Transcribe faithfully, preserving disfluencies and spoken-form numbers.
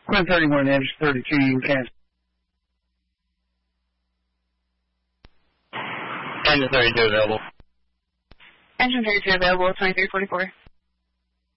Quinn thirty-one, engine thirty-two, you can cancel. Engine thirty-two available. Engine thirty-two available, twenty-three forty-four.